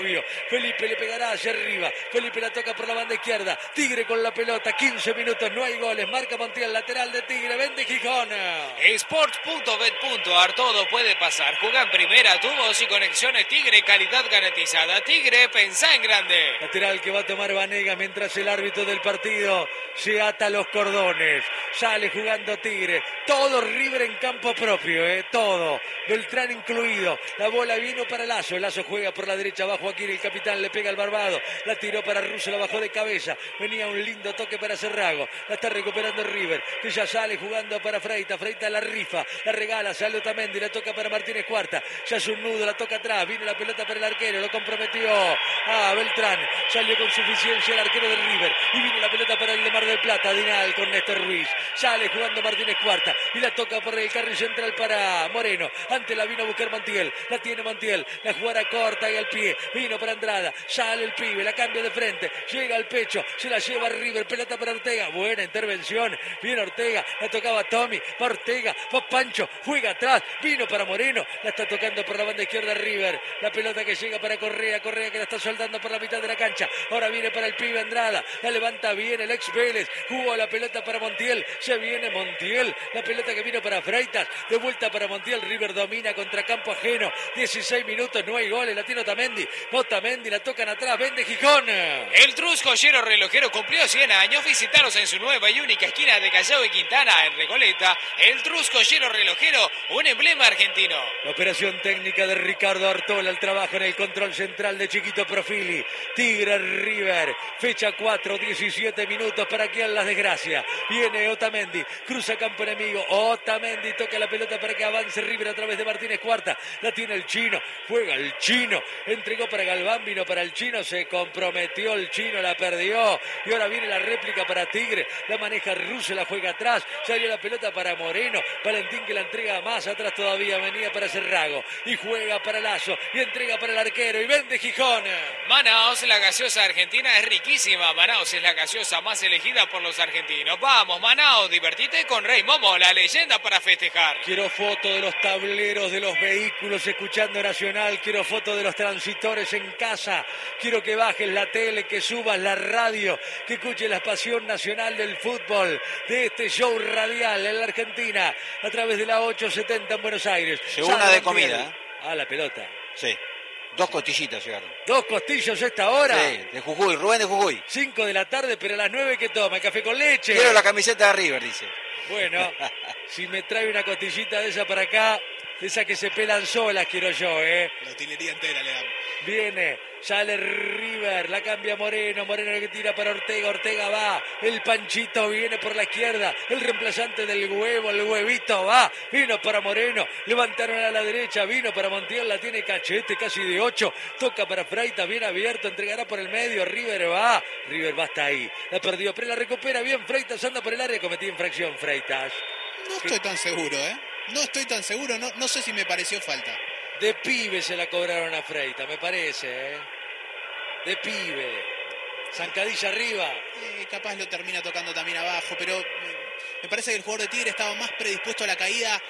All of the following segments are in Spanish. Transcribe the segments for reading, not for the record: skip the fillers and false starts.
Felipe le pegará hacia arriba. Felipe la toca por la banda izquierda. Tigre con la pelota. 15 minutos, no hay goles. Marca Montiel, lateral de Tigre. Vende Gijón. Sports.bet.ar, todo puede pasar. Juega en primera, tubos y conexiones Tigre, calidad garantizada. Tigre, pensá en grande. Lateral que va a tomar Vanegas mientras el árbitro del partido se ata los cordones. Sale jugando Tigre. Todo River en campo propio, todo. Beltrán incluido. La bola vino para Lazo. Lazo juega por la derecha abajo. Aquí el capitán le pega al Barbado. La tiró para Russo, la bajó de cabeza. Venía un lindo toque para Cerrago. La está recuperando River, que ya sale jugando para Freitas. Freitas la rifa, la regala, sale Otamendi, la toca para Martínez Cuarta. Ya es un nudo, la toca atrás. Viene la pelota para el arquero, lo comprometió. Beltrán. Salió con suficiencia el arquero de River. Y viene la pelota para el de Mar del Plata. Dinal con Néstor Ruiz. Sale jugando Martínez Cuarta. Y la toca por el carril central para Moreno. Antes la vino a buscar Montiel. La tiene Montiel. La jugada corta y al pie. Vino para Andrada, sale el pibe, la cambia de frente, llega al pecho, se la lleva River, pelota para Ortega, buena intervención, viene Ortega, la tocaba Tommy, va Ortega, va Pancho, juega atrás, vino para Moreno, la está tocando por la banda izquierda River, la pelota que llega para Correa que la está soltando por la mitad de la cancha, ahora viene para el pibe Andrada, la levanta bien el ex Vélez, jugó la pelota para Montiel, se viene Montiel, la pelota que vino para Freitas, de vuelta para Montiel, River domina contra campo ajeno, 16 minutos, no hay goles, la tiene Otamendi, la tocan atrás, vende Gijón. El Trus Joyero Relojero cumplió 100 años. Visitaros en su nueva y única esquina de Callao y Quintana, en Recoleta. El Trus Joyero Relojero, un emblema argentino. La operación técnica de Ricardo Artola, el trabajo en el control central de Chiquito Profili. Tigre River, fecha 4, 17 minutos para quien las desgracia. Viene Otamendi, cruza campo enemigo. Otamendi toca la pelota para que avance River a través de Martínez Cuarta. La tiene el chino, juega el chino. Entregó para Galván, vino para el chino, se comprometió el chino, la perdió. Y ahora viene la réplica para Tigre, la maneja Russo, la juega atrás. Salió la pelota para Moreno, Valentín que la entrega más atrás todavía, venía para Cerrago. Y juega para Lazo, y entrega para el arquero, y vende Gijón. Manaos, la gaseosa argentina es riquísima. Manaos es la gaseosa más elegida por los argentinos. Vamos, Manaos, divertite con Rey Momo, la leyenda para festejar. Quiero foto de los tableros de los vehículos escuchando Nacional, quiero foto de los transitores en casa, quiero que bajes la tele, que subas la radio, que escuches la pasión nacional del fútbol, de este show radial en la Argentina, a través de la 870 en Buenos Aires. Llegó una de comida. La pelota. Sí. 2 costillitas llegaron. 2 costillos a esta hora. Sí, de Jujuy, Rubén de Jujuy. 5 de la tarde, pero a las 9 ¿qué toma? ¿Café con leche? Quiero la camiseta de River, dice. Bueno, si me trae una costillita de esa para acá, de esas que se pelan solas quiero yo, La utilería entera le damos. Viene, sale River, la cambia Moreno que tira para Ortega va, el Panchito viene por la izquierda, el reemplazante del huevo, el huevito va, vino para Moreno, levantaron a la derecha, vino para Montiel, la tiene Cachete, casi de 8, toca para Freitas, bien abierto, entregará por el medio, River va hasta ahí, la perdió, pero la recupera bien Freitas, anda por el área, cometió infracción Freitas. No estoy tan seguro, No estoy tan seguro, no sé si me pareció falta. De pibe se la cobraron a Freitas, me parece, De pibe. Zancadilla arriba. Capaz lo termina tocando también abajo, pero me parece que el jugador de Tigre estaba más predispuesto a la caída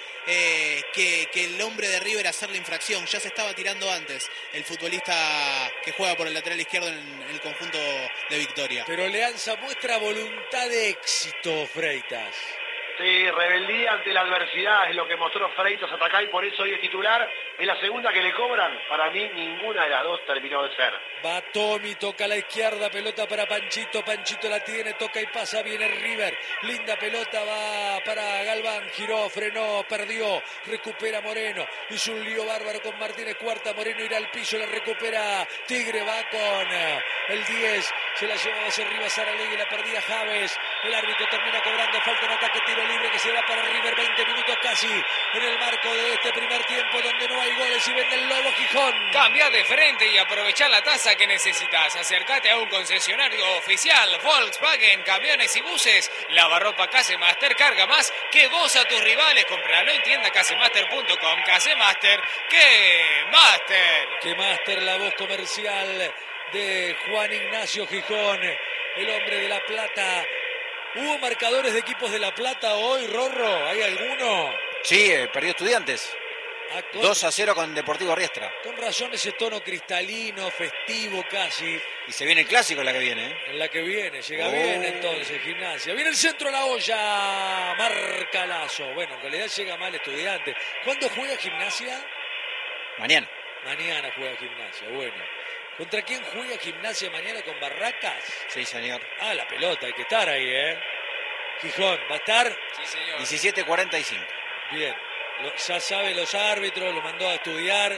que el hombre de River a hacer la infracción. Ya se estaba tirando antes el futbolista que juega por el lateral izquierdo en el conjunto de Victoria. Pero Leanza muestra voluntad de éxito, Freitas. Sí, rebeldía ante la adversidad es lo que mostró Freitas Atacá y por eso hoy es titular. En la segunda que le cobran, para mí ninguna de las dos terminó de ser. Va Tommy, toca a la izquierda, pelota para Panchito, Panchito la tiene, toca y pasa, viene River, linda pelota, va para Galván, giró, frenó, perdió, recupera Moreno, hizo un lío bárbaro con Martínez Cuarta, Moreno irá al piso, la recupera Tigre, va con el 10, se la lleva hacia arriba Saralegui, la perdía Javes, el árbitro termina cobrando, falta en ataque, tiro libre que se va para River, 20 minutos casi en el marco de este primer tiempo donde no hay goles y vende el Lobo Gijón. Cambia de frente y aprovechá la tasa que necesitas. Acércate a un concesionario oficial Volkswagen, camiones y buses. Lavarropa Casemaster carga más que vos a tus rivales. Compralo en tienda casemaster.com. Casemaster, ¡qué Master! ¡Qué Master! La voz comercial de Juan Ignacio Gijón, el hombre de La Plata. ¿Hubo marcadores de equipos de La Plata hoy, Rorro? ¿Hay alguno? Sí, perdió Estudiantes. 2-0 con Deportivo Riestra. Con razón ese tono cristalino, festivo casi. Y se viene el clásico la que viene, ¿eh? En la que viene, llega bien entonces Gimnasia. Viene el centro de la olla, marca Lazo. Bueno, en realidad llega mal Estudiantes. ¿Cuándo juega Gimnasia? Mañana. Mañana juega Gimnasia, bueno. ¿Contra quién juega Gimnasia mañana con Barracas? Sí, señor. Ah, la pelota, hay que estar ahí, ¿eh? Gijón, ¿va a estar? Sí, señor. 17:45. Bien. Ya sabe los árbitros, lo mandó a estudiar.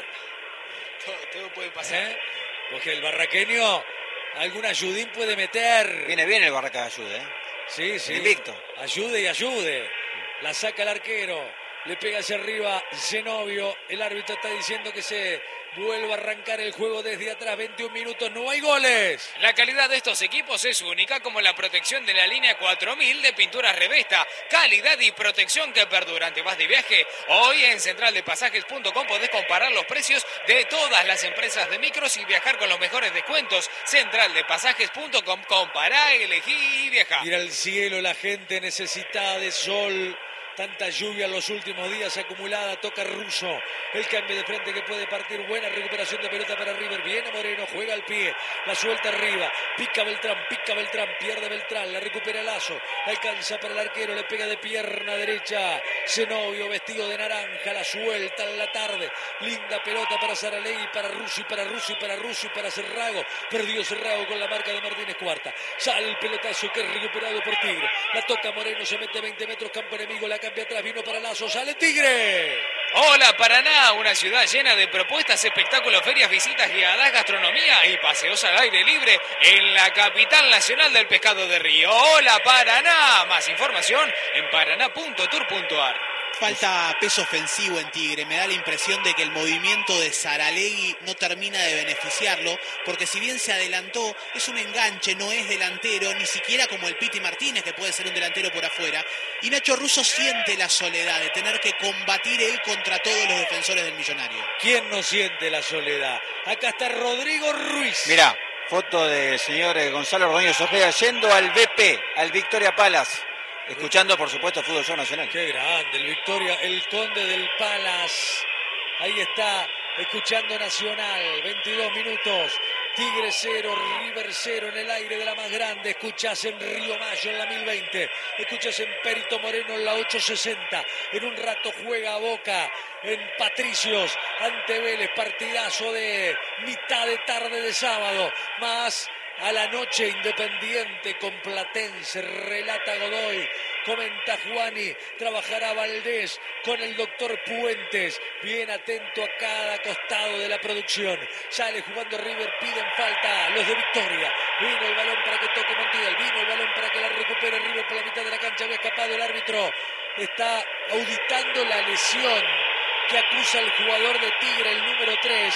Todo puede pasar. Porque el barraqueño algún ayudín puede meter. Viene bien el Barracas de ayuda, ¿eh? Sí, sí. Invicto. Ayude y ayude. La saca el arquero. Le pega hacia arriba Zenobio. El árbitro está diciendo que se vuelva a arrancar el juego desde atrás. 21 minutos, no hay goles. La calidad de estos equipos es única, como la protección de la línea 4000 de Pinturas Revesta. Calidad y protección que perduran. ¿Te vas de viaje? Hoy en centraldepasajes.com podés comparar los precios de todas las empresas de micros y viajar con los mejores descuentos. Centraldepasajes.com, compará, elegí y viaja. Mira el cielo, la gente necesitada de sol. Tanta lluvia en los últimos días acumulada, toca Russo, el cambio de frente que puede partir, buena recuperación de pelota para River, viene Moreno, juega al pie, la suelta arriba, pica Beltrán, pierde Beltrán, la recupera Lazo, la alcanza para el arquero, le pega de pierna derecha, Zenobio vestido de naranja, la suelta en la tarde, linda pelota para Saralegui, para Russo y para Russo y para Russo y para Cerrago, perdió Cerrago con la marca de Martínez Cuarta, sale el pelotazo que es recuperado por Tigre, la toca Moreno, se mete 20 metros, campo enemigo, la cambia atrás, vino para Lazo, sale Tigre. Hola Paraná, una ciudad llena de propuestas, espectáculos, ferias, visitas guiadas, gastronomía y paseos al aire libre en la capital nacional del pescado de río. Hola Paraná, más información en paraná.tour.ar. Falta peso ofensivo en Tigre, me da la impresión de que el movimiento de Saralegui no termina de beneficiarlo, porque si bien se adelantó, es un enganche, no es delantero, ni siquiera como el Piti Martínez, que puede ser un delantero por afuera, y Nacho Russo siente la soledad de tener que combatir él contra todos los defensores del Millonario. ¿Quién no siente la soledad? Acá está Rodrigo Ruiz. Mirá, foto del señor Gonzalo Ordóñez Ojeda yendo al BP, al Victoria Palace. Escuchando, por supuesto, Fútbol Show Nacional. Qué grande, el Victoria, el Conde del Palace. Ahí está, escuchando Nacional, 22 minutos. Tigre 0, River 0 en el aire de la más grande. Escuchás en Río Mayo en la 1020. Escuchás en Perito Moreno en la 860. En un rato juega Boca en Patricios ante Vélez. Partidazo de mitad de tarde de sábado. Más a la noche Independiente con Platense, relata Godoy, comenta Juani, trabajará Valdés con el doctor Puentes, bien atento a cada costado de la producción, sale jugando River, piden falta los de Victoria, vino el balón para que toque Montiel, vino el balón para que la recupere River por la mitad de la cancha, había escapado el árbitro, está auditando la lesión que acusa el jugador de Tigre, el número 3,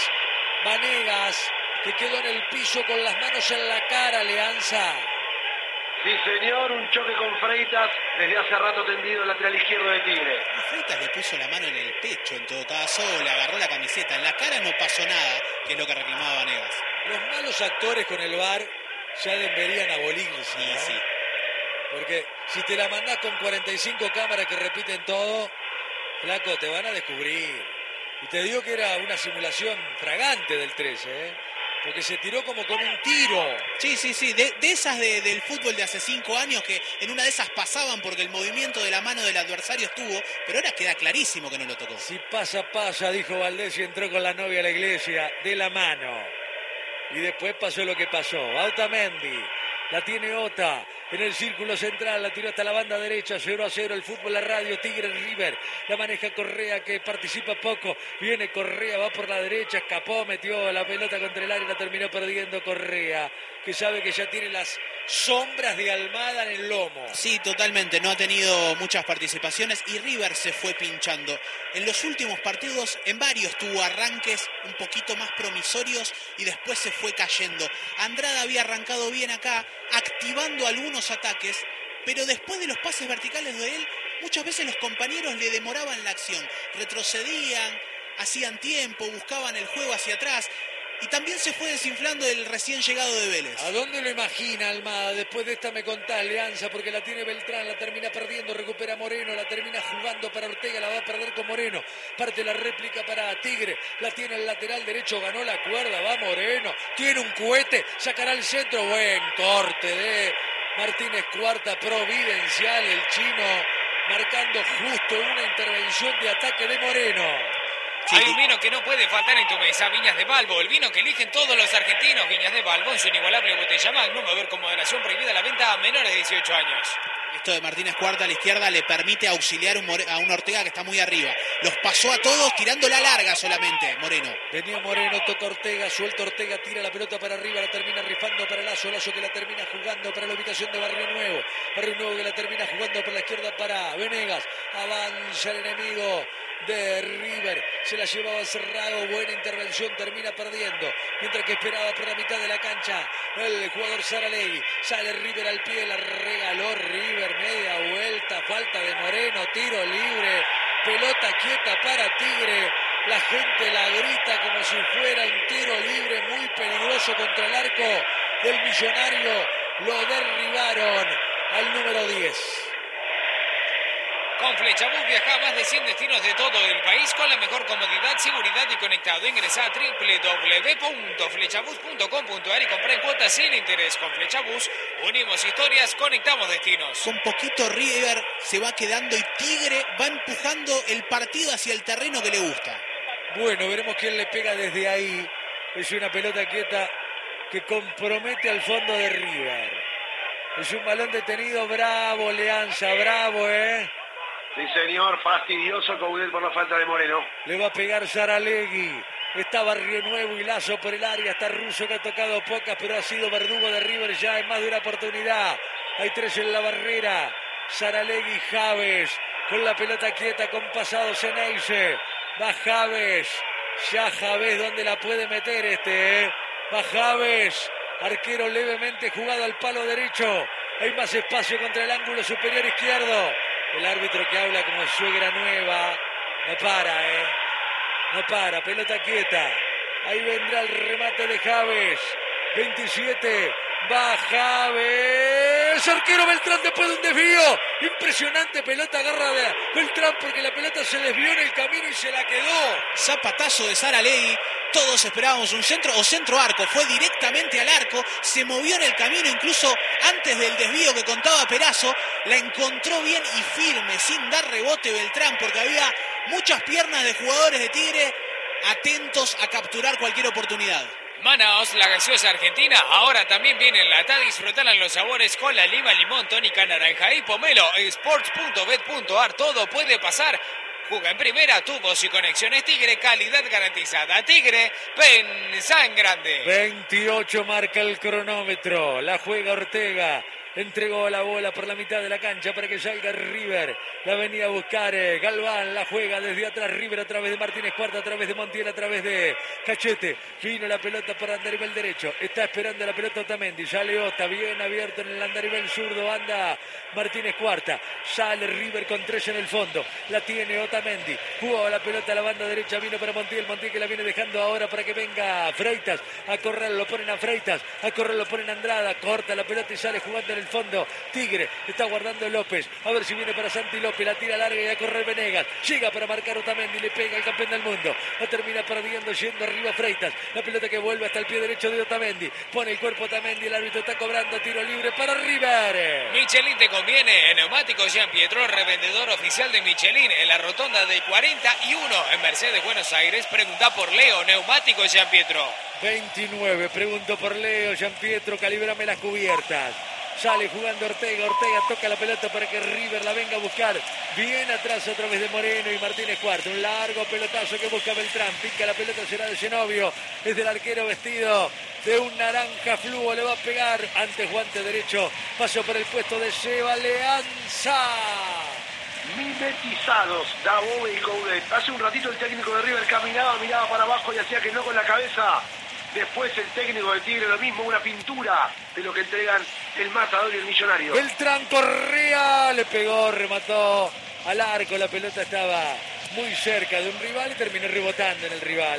Vanegas, que quedó en el piso con las manos en la cara, Leanza. Sí, señor, un choque con Freitas desde hace rato tendido el lateral izquierdo de Tigre. Freitas le puso la mano en el pecho en todo caso, le agarró la camiseta. En la cara no pasó nada, que es lo que reclamaba Vanegas. Los malos actores con el VAR ya deberían abolirse, ¿no? Sí. Porque si te la mandás con 45 cámaras que repiten todo, flaco, te van a descubrir. Y te digo que era una simulación fragante del 13, ¿eh? Porque se tiró como con un tiro. Sí. De esas del fútbol de hace 5 años que en una de esas pasaban porque el movimiento de la mano del adversario estuvo, pero ahora queda clarísimo que no lo tocó. Si pasa, dijo Valdés y entró con la novia a la iglesia de la mano. Y después pasó lo que pasó. Otamendi, la tiene Ota en el círculo central, la tiró hasta la banda derecha, 0-0, el fútbol, la radio, Tigre River, la maneja Correa que participa poco, viene Correa, va por la derecha, escapó, metió la pelota contra el área y la terminó perdiendo Correa, que sabe que ya tiene las sombras de Almada en el lomo. Sí, totalmente, no ha tenido muchas participaciones y River se fue pinchando. En los últimos partidos, en varios tuvo arranques un poquito más promisorios y después se fue cayendo. Andrada había arrancado bien acá, activando algunos ataques, pero después de los pases verticales de él, muchas veces los compañeros le demoraban la acción, retrocedían, hacían tiempo, buscaban el juego hacia atrás. Y también se fue desinflando el recién llegado de Vélez. ¿A dónde lo imagina Almada? Después de esta me contás, Leanza, porque la tiene Beltrán, la termina perdiendo, recupera Moreno, la termina jugando para Ortega, la va a perder con Moreno. Parte la réplica para Tigre, la tiene el lateral derecho, ganó la cuerda, va Moreno, tiene un cohete, sacará el centro, buen corte de Martínez Cuarta, providencial el chino, marcando justo una intervención de ataque de Moreno. Sí, hay un vino que no puede faltar en tu mesa, Viñas de Balbo, el vino que eligen todos los argentinos. Viñas de Balbo en su inigualable botella Magnum, beber con moderación, prohibida la venta a menores de 18 años. Esto de Martínez Cuarta a la izquierda le permite auxiliar a un Ortega que está muy arriba. Los pasó a todos tirando la larga solamente, Moreno. Venía Moreno, toca Ortega, suelta Ortega, tira la pelota para arriba, la termina rifando para Lazo, Lazo que la termina jugando para la ubicación de Barrio Nuevo. Barrio Nuevo que la termina jugando por la izquierda para Venegas. Avanza el enemigo de River, se la llevaba cerrado, buena intervención, termina perdiendo, mientras que esperaba por la mitad de la cancha el jugador Saralegui, sale River al pie, la regaló River, media vuelta, falta de Moreno, tiro libre, pelota quieta para Tigre, la gente la grita como si fuera un tiro libre muy peligroso contra el arco del Millonario, lo derribaron al número 10. Con Flechabús viaja a más de 100 destinos de todo el país con la mejor comodidad, seguridad y conectado. Ingresa a www.flechabús.com.ar y compra en cuotas sin interés. Con Flechabús unimos historias, conectamos destinos. Con poquito River se va quedando y Tigre va empujando el partido hacia el terreno que le gusta. Bueno, veremos quién le pega desde ahí. Es una pelota quieta que compromete al fondo de River. Es un balón detenido, bravo Leanza, bravo, Sí, señor, fastidioso Coudet por la falta de Moreno. Le va a pegar Saralegui. Está Barrio Nuevo y Lazo por el área. Está Russo que ha tocado pocas, pero ha sido verdugo de River ya en más de una oportunidad. Hay 3 en la barrera. Saralegui, Javes. Con la pelota quieta, con pasado Ceneice. Va Javes. Ya Javes, ¿dónde la puede meter Va Javes. Arquero levemente jugado al palo derecho. Hay más espacio contra el ángulo superior izquierdo. El árbitro que habla como suegra nueva. No para, No para, pelota quieta. Ahí vendrá el remate de Javes. 27. Va Javes. Arquero Beltrán después de un desvío. Impresionante pelota, agarra de Beltrán porque la pelota se desvió en el camino y se la quedó. Zapatazo de Saralegui. Todos esperábamos un centro o centro arco. Fue directamente al arco. Se movió en el camino incluso antes del desvío que contaba Perazo. La encontró bien y firme, sin dar rebote Beltrán, porque había muchas piernas de jugadores de Tigre atentos a capturar cualquier oportunidad. Manaos, la gaseosa argentina, ahora también viene enlatada. Disfrutarán los sabores con la lima, limón, tónica, naranja y pomelo. Sports.bet.ar, todo puede pasar. Juega en primera, tubos y conexiones Tigre, calidad garantizada. Tigre, pensá en grande. 28 marca el cronómetro, la juega Ortega. Entregó la bola por la mitad de la cancha para que salga River. La venía a buscar Galván. La juega desde atrás River a través de Martínez Cuarta, a través de Montiel, a través de Cachete. Vino la pelota para andarivel derecho. Está esperando la pelota Otamendi. Sale Ota, bien abierto en el andarivel zurdo. Anda Martínez Cuarta. Sale River con 3 en el fondo. La tiene Otamendi. Jugó la pelota a la banda derecha. Vino para Montiel. Montiel que la viene dejando ahora para que venga Freitas. A correr lo ponen a Freitas. A correr lo ponen a Andrada. Corta la pelota y sale jugando en el fondo. Tigre está guardando López. A ver si viene para Santi López. La tira larga y a correr Venegas. Llega para marcar Otamendi. Le pega al campeón del mundo. La termina perdiendo yendo arriba Freitas. La pelota que vuelve hasta el pie derecho de Otamendi. Pone el cuerpo Otamendi. El árbitro está cobrando tiro libre para River. Michelin te conviene. En Neumáticos Jean Pietro, revendedor oficial de Michelin en la rotonda de 41 en Mercedes, Buenos Aires. Pregunta por Leo. Neumáticos Jean Pietro. 29. Pregunto por Leo. Jean Pietro, calibrame las cubiertas. Sale jugando Ortega. Ortega toca la pelota para que River la venga a buscar. Bien atrás a través de Moreno y Martínez Cuarta. Un largo pelotazo que busca Beltrán. Pica la pelota, será de Zenobio. Es del arquero vestido de un naranja fluo. Le va a pegar ante guante derecho. Paso por el puesto de Seba Leanza. Mimetizados Dabove y Coudet. Hace un ratito el técnico de River caminaba, miraba para abajo y hacía que no con la cabeza. Después el técnico de Tigre lo mismo, una pintura de lo que entregan el Matador y el Millonario. Beltrán Correa le pegó, remató al arco. La pelota estaba muy cerca de un rival y terminó rebotando en el rival.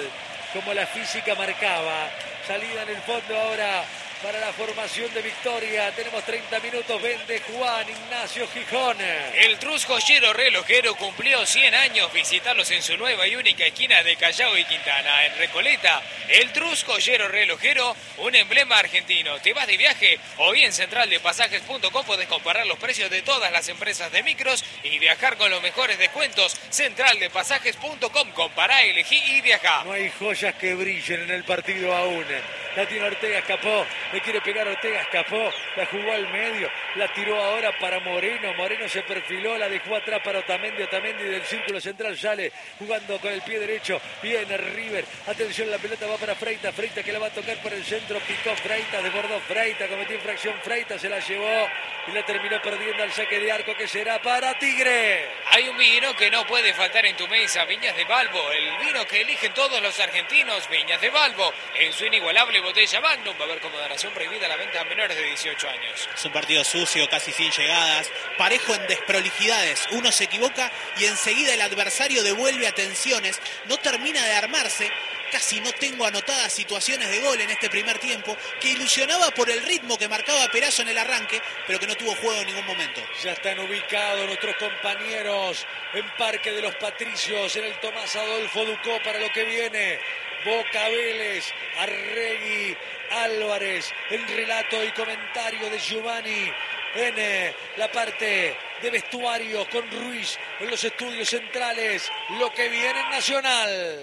como la física marcaba. Salida en el fondo ahora para la formación de Victoria. Tenemos 30 minutos. Vende Juan Ignacio Gijón. El Trus Joyero Relojero cumplió 100 años. Visitarlos en su nueva y única esquina de Callao y Quintana, en Recoleta. El Trus Joyero Relojero, un emblema argentino. ¿Te vas de viaje? Hoy en centraldepasajes.com podés comparar los precios de todas las empresas de micros y viajar con los mejores descuentos. Centraldepasajes.com. Compará, elegí y viajá. No hay joyas que brillen en el partido aún. La tiene Ortega, escapó. Le quiere pegar Ortega, escapó. La jugó al medio. La tiró ahora para Moreno. Moreno se perfiló. La dejó atrás para Otamendi. Otamendi del círculo central sale jugando con el pie derecho. Viene River. Atención, la pelota va para Freita. Freita que la va a tocar por el centro. Picó Freita, desbordó Freita. Cometió infracción Freita. Se la llevó y la terminó perdiendo al saque de arco que será para Tigre. Hay un vino que no puede faltar en tu mesa. Viñas de Balbo. El vino que eligen todos los argentinos. Viñas de Balbo. En su inigualable botella Magnum. Va a haber como moderación prohibida la venta a menores de 18 años. Es un partido sucio, casi sin llegadas, parejo en desprolijidades. Uno se equivoca y enseguida el adversario devuelve atenciones. No termina de armarse. Casi no tengo anotadas situaciones de gol en este primer tiempo, que ilusionaba por el ritmo que marcaba Perazo en el arranque, pero que no tuvo juego en ningún momento. Ya están ubicados nuestros compañeros en Parque de los Patricios, en el Tomás Adolfo Ducó para lo que viene. Boca Vélez, Arregui, Álvarez, el relato y comentario de Giovanni en la parte de vestuario con Ruiz en los estudios centrales. Lo que viene en Nacional.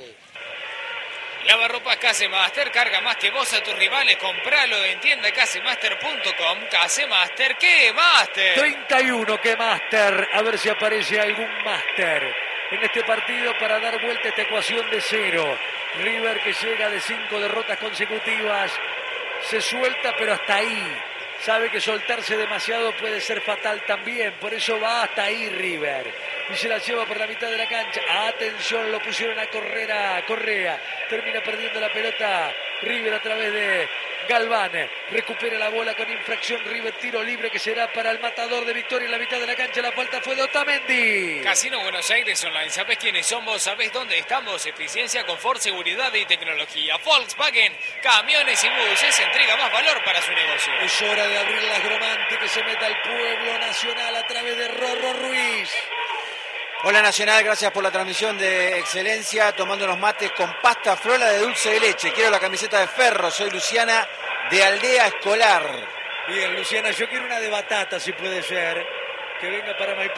Lavarropas Casemaster, carga más que vos a tus rivales, compralo en tienda casemaster.com. Casemaster, ¿qué Master? 31 que Master, a ver si aparece algún Master en este partido para dar vuelta a esta ecuación de 0. River que llega de 5 derrotas consecutivas, se suelta pero hasta ahí. Sabe que soltarse demasiado puede ser fatal también, por eso va hasta ahí River. Y se la lleva por la mitad de la cancha. Atención, lo pusieron a correr a Correa. Termina perdiendo la pelota River a través de Galván. Recupera la bola con infracción River. Tiro libre que será para el matador de Victoria en la mitad de la cancha. La falta fue de Otamendi. Casino Buenos Aires Online. ¿Sabés quiénes somos? ¿Sabés dónde estamos? Eficiencia, confort, seguridad y tecnología. Volkswagen, camiones y buses. Entrega más valor para su negocio. Es hora de abrir las Gromante que se meta al pueblo nacional a través de Rorro Ruiz. Hola Nacional, gracias por la transmisión de excelencia, tomando unos mates con pasta frola de dulce de leche. Quiero la camiseta de Ferro, soy Luciana de Aldea Escolar. Bien, Luciana, yo quiero una de batata si puede ser, que venga para Maipú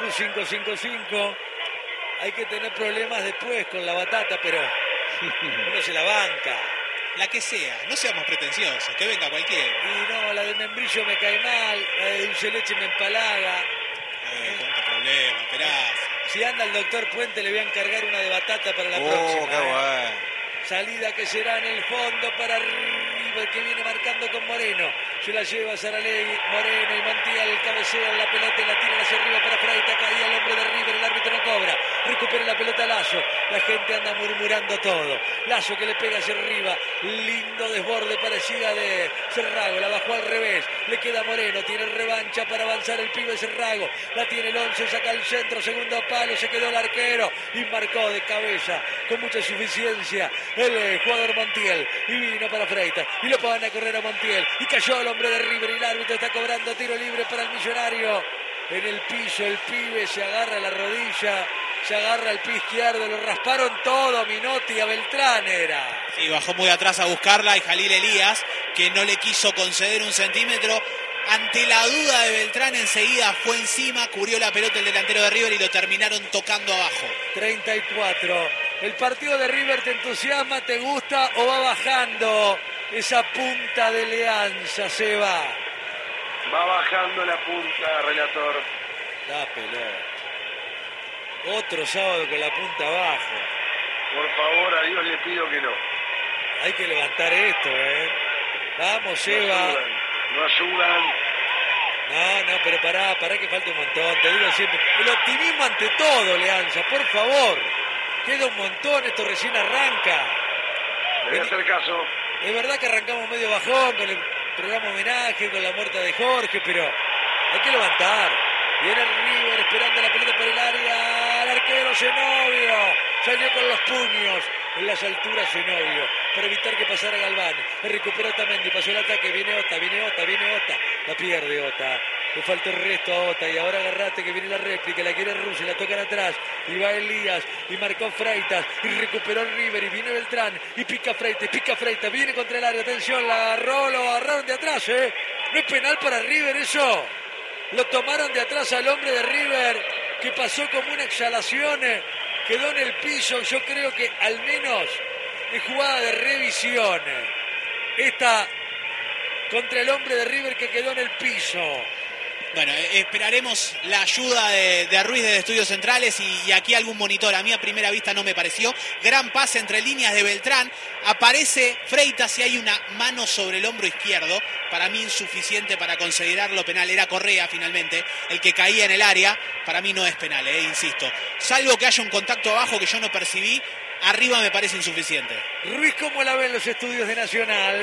555. Hay que tener problemas después con la batata, pero uno se la banca. La que sea, no seamos pretenciosos, que venga cualquiera. Y no, la de membrillo me cae mal, la de dulce de leche me empalaga. ¿Cuánto problema, Perazo? Si anda el doctor Puente le voy a encargar una de batata para la próxima. Qué bueno. Salida que será en el fondo para River, que viene marcando con Moreno. Se la lleva Saralegui, Moreno y Montiel cabecea la pelota y la tira hacia arriba para Freita. Caía el hombre de River, el árbitro no cobra. Recupera la pelota Lazo. La gente anda murmurando todo. Lazo que le pega hacia arriba. Lindo desborde parecida de Cerrago. La bajó al revés. Le queda Moreno. Tiene revancha para avanzar el pibe Cerrago. La tiene el 11, saca al centro. Segundo palo. Se quedó el arquero y marcó de cabeza con mucha suficiencia el jugador Montiel. Y vino para Freita. Y lo van a correr a Montiel. Y cayó el hombre de River. Y el árbitro está cobrando tiro libre para el Millonario. En el piso el pibe se agarra la rodilla. Se agarra el pie izquierdo, lo rasparon todo, Minotti a Beltrán era. Sí, bajó muy atrás a buscarla y Jalil Elías, que no le quiso conceder un centímetro. Ante la duda de Beltrán, enseguida fue encima, cubrió la pelota el delantero de River y lo terminaron tocando abajo. 34. ¿El partido de River te entusiasma, te gusta o va bajando esa punta de Leanza, Seba? Va bajando la punta, relator. Da pelota. Otro sábado con la punta abajo. Por favor, a Dios le pido que no. Hay que levantar esto, ¿eh? Vamos, Seba. No ayudan. No, pero pará que falta un montón. Te digo siempre. El optimismo ante todo, Leanza, por favor. Queda un montón, esto recién arranca. Le voy a hacer caso. Es verdad que arrancamos medio bajón con el programa homenaje, con la muerte de Jorge, pero hay que levantar. Viene River esperando la pelota por el área. El arquero Zenobio salió con los puños. en las alturas Zenobio, para evitar que pasara Galván. Recuperó Otamendi, pasó el ataque, viene Ota. La pierde Ota. Le falta el resto a Ota y ahora Garrate que viene la réplica, la quiere Russo, la tocan atrás y va Elías y marcó Freitas y recuperó River y viene Beltrán y pica Freitas, viene contra el área, atención, lo agarraron de atrás, no es penal para River eso, lo tomaron de atrás al hombre de River que pasó como una exhalación, quedó en el piso, yo creo que al menos es jugada de revisión, esta contra el hombre de River que quedó en el piso. Bueno, esperaremos la ayuda de Ruiz desde Estudios Centrales y aquí algún monitor. A mí a primera vista no me pareció. Gran pase entre líneas de Beltrán. Aparece Freitas y hay una mano sobre el hombro izquierdo. Para mí insuficiente para considerarlo penal. Era Correa finalmente el que caía en el área. Para mí no es penal, insisto. Salvo que haya un contacto abajo que yo no percibí. Arriba me parece insuficiente. Ruiz, ¿cómo la ven los estudios de Nacional?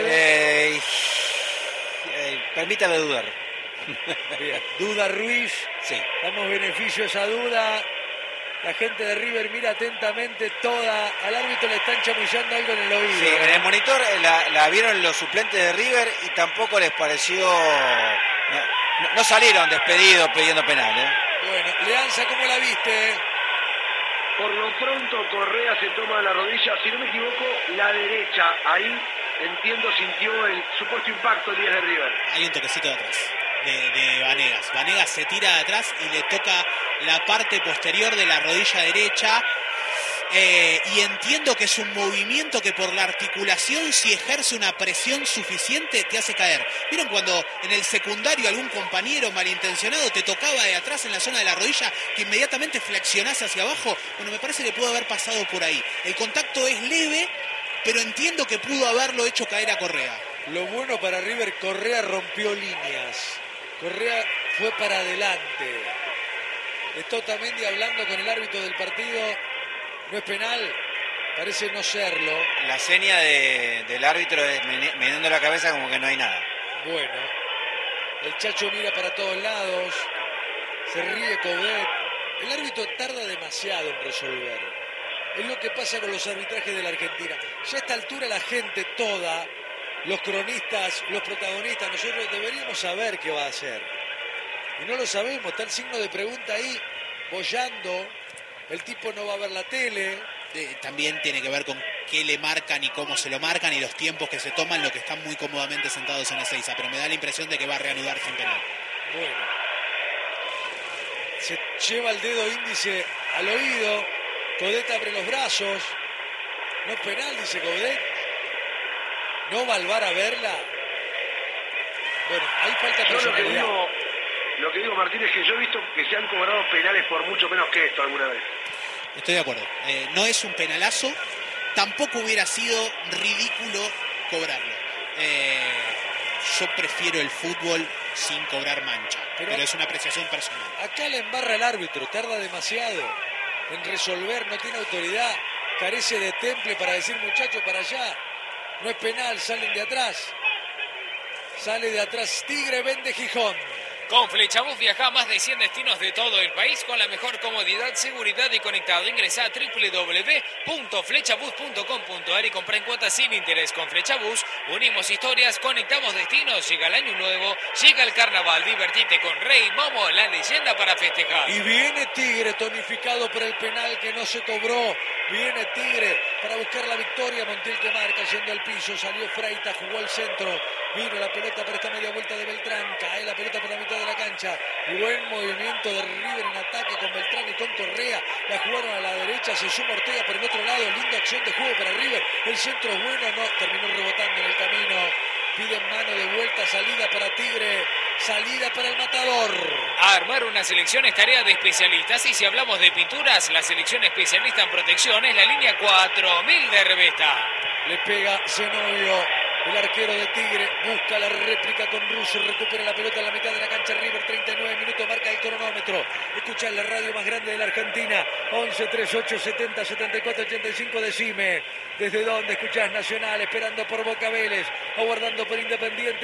Permítame dudar. Bien. Duda Ruiz, sí. Damos beneficio a esa duda. La gente de River mira atentamente toda. Al árbitro le están chamullando algo en el oído. Sí, en el monitor la vieron los suplentes de River y tampoco les pareció... No salieron despedidos pidiendo penal. Bueno, Leanza, ¿cómo la viste? Por lo pronto Correa se toma la rodilla, si no me equivoco, la derecha. Ahí, entiendo, sintió el supuesto impacto el 10 de River. Hay un toquecito de atrás. De Vanegas. Vanegas se tira de atrás y le toca la parte posterior de la rodilla derecha. Y entiendo que es un movimiento que por la articulación, si ejerce una presión suficiente, te hace caer. ¿Vieron cuando en el secundario algún compañero malintencionado te tocaba de atrás en la zona de la rodilla que inmediatamente flexionás hacia abajo? Bueno, me parece que pudo haber pasado por ahí. El contacto es leve, pero entiendo que pudo haberlo hecho caer a Correa. Lo bueno para River, Correa rompió líneas. Correa fue para adelante. Está Otamendi hablando con el árbitro del partido. No es penal, parece no serlo. La seña del árbitro es meneando la cabeza como que no hay nada. Bueno, el Chacho mira para todos lados. Se ríe Coudet. El árbitro tarda demasiado en resolver. Es lo que pasa con los arbitrajes de la Argentina. Ya a esta altura la gente toda, los cronistas, los protagonistas, nosotros deberíamos saber qué va a hacer. Y no lo sabemos, está el signo de pregunta ahí, boyando. El tipo no va a ver la tele. También tiene que ver con qué le marcan y cómo se lo marcan y los tiempos que se toman, lo que están muy cómodamente sentados en Ezeiza. Pero me da la impresión de que va a reanudar sin penal. Bueno. Se lleva el dedo índice al oído. Coudet abre los brazos. No es penal, dice Coudet. No va al VAR a verla. Bueno, ahí falta personalidad. Lo que digo, Martín, es que yo he visto que se han cobrado penales por mucho menos que esto alguna vez. Estoy de acuerdo. No es un penalazo. Tampoco hubiera sido ridículo cobrarlo. Yo prefiero el fútbol sin cobrar mancha. Pero es una apreciación personal. Acá le embarra el árbitro. Tarda demasiado en resolver. No tiene autoridad. Carece de temple para decir, muchachos, para allá. No es penal. Salen de atrás. Sale de atrás Tigre, vende Gijón. Con Flechabús viaja a más de 100 destinos de todo el país con la mejor comodidad, seguridad y conectado. Ingresa a www.flechabus.com.ar y compra en cuotas sin interés. Con Flechabús unimos historias, conectamos destinos. Llega el año nuevo, llega el carnaval. Divertite con Rey Momo, la leyenda para festejar. Y viene Tigre tonificado por el penal que no se cobró. Viene Tigre para buscar la victoria. Montiel que marca yendo al piso. Salió Freitas, jugó al centro. Vino la pelota para esta media vuelta de Beltrán. Cae la pelota por la mitad de la cancha. Buen movimiento de River en ataque con Beltrán y con Correa. La jugaron a la derecha. Se suma Ortega por el otro lado. Linda acción de juego para River. El centro es bueno. No, terminó rebotando en el camino. Piden mano de vuelta. Salida para Tigre. Salida para el matador. Armar una selección es tarea de especialistas. Y si hablamos de pinturas, la selección especialista en protección es la línea 4000 de Revesta. Le pega Zenobio. El arquero de Tigre busca la réplica con Russo, recupera la pelota en la mitad de la cancha. River, 39 minutos, marca el cronómetro. Escucha en la radio más grande de la Argentina, 11 38 70 74 85. Decime, ¿desde dónde escuchás Nacional? Esperando por Boca Vélez, aguardando por Independiente Platense.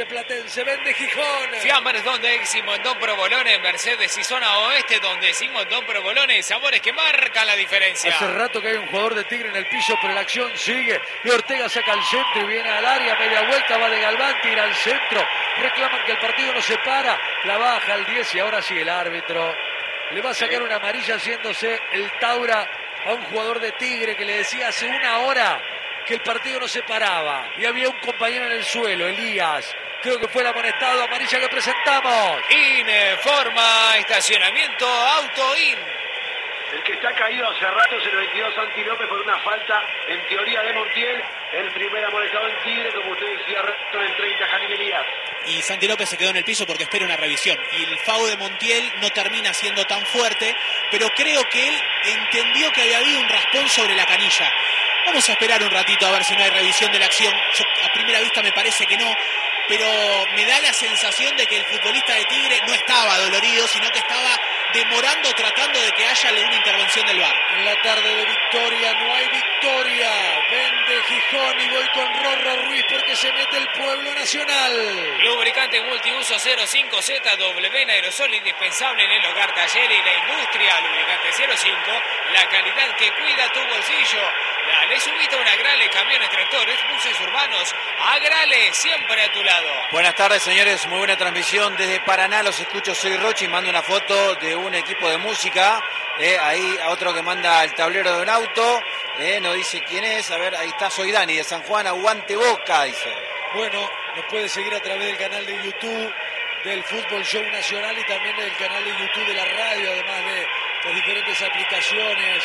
se vende Gijón. Fiambres donde Simondón Provolone, Mercedes y zona oeste donde Simondón Provolone, sabores que marcan la diferencia. Hace rato que hay un jugador de Tigre en el piso, pero la acción sigue. Y Ortega saca al centro y viene al área, media vuelta, va de Galván, tira al centro. Reclaman que el partido no se para. La baja al 10 y ahora sí el árbitro le va a sacar una amarilla haciéndose el Taura a un jugador de Tigre que le decía hace una hora que el partido no se paraba. Y había un compañero en el suelo, Elías. Creo que fue el amonestado, amarilla que presentamos. Informa estacionamiento Auto-In. El que está caído hace rato es el 22 Santi López por una falta, en teoría, de Montiel. El primer amonestado en Tigre, como usted decía, resto en 30, Janil Elías. Y Santi López se quedó en el piso porque espera una revisión. Y el FAU de Montiel no termina siendo tan fuerte, pero creo que él entendió que había habido un raspón sobre la canilla. Vamos a esperar un ratito a ver si no hay revisión de la acción. Yo, a primera vista me parece que no, pero me da la sensación de que el futbolista de Tigre no estaba dolorido, sino que estaba demorando, tratando de que haya una intervención del VAR. En la tarde de victoria, no hay victoria. Vende Gijón y voy con Rorro Ruiz porque se mete el pueblo nacional. Lubricante multiuso 05ZW en aerosol indispensable en el hogar, taller y la industria. Lubricante 05, la calidad que cuida tu bolsillo. Dale subite a una Agrale, camiones, tractores, buses urbanos. Agrale, siempre a tu lado. Buenas tardes, señores. Muy buena transmisión desde Paraná. Los escucho, soy Rochi. Mando una foto de un equipo de música. Ahí a otro que manda el tablero de un auto. No dice quién es. A ver, ahí está. Soy Dani de San Juan. Aguante Boca, dice. Bueno, nos puede seguir a través del canal de YouTube del Fútbol Show Nacional y también del canal de YouTube de la radio, además de las diferentes aplicaciones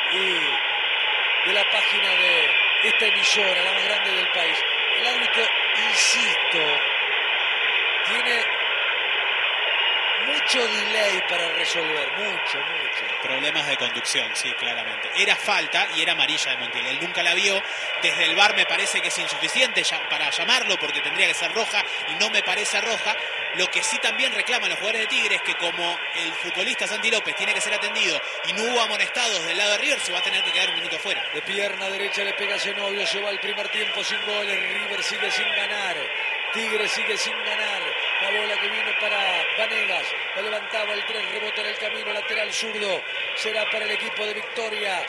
y de la página de esta emisora, la más grande del país. El árbitro, insisto, tiene mucho delay para resolver, mucho. Problemas de conducción, sí, claramente. Era falta y era amarilla de Montiel. Él nunca la vio. Desde el VAR me parece que es insuficiente para llamarlo porque tendría que ser roja y no me parece roja. Lo que sí también reclaman los jugadores de Tigre es que como el futbolista Santi López tiene que ser atendido y no hubo amonestados del lado de River, se va a tener que quedar un minuto fuera. De pierna derecha le pega a Zenobio, se va el primer tiempo sin goles. River sigue sin ganar. Tigre sigue sin ganar. La bola que viene para Vanegas. La levantaba el 3, rebota en el camino, lateral zurdo. Será para el equipo de Victoria.